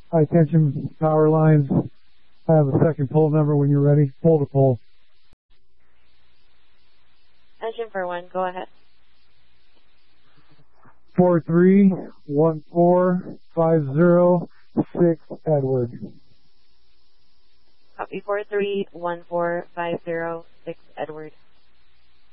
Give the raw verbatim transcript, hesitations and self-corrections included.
high tension power lines. I have a second pole number when you're ready. Pole to pole. Engine for one, go ahead. Four three one four five zero six Edward. Copy four three one four five zero six Edward.